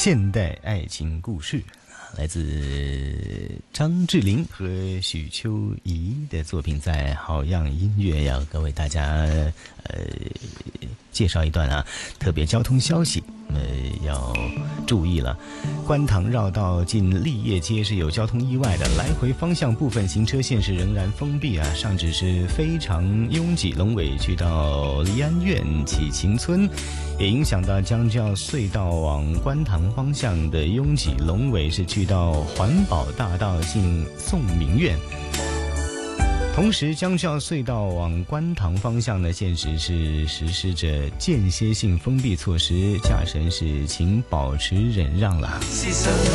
现代爱情故事，来自张智霖和许秋怡的作品，在好样音乐要各位大家介绍一段啊，特别交通消息，要注意了。观塘绕道进立业街是有交通意外的，来回方向部分行车线是仍然封闭啊，上址是非常拥挤，龙尾去到离安苑启晴村，也影响到江教隧道往观塘方向的拥挤，龙尾是去到环保大道进宋明苑。同时，江教隧道往观塘方向呢，现时是实施着间歇性封闭措施，驾驶人是请保持忍让了。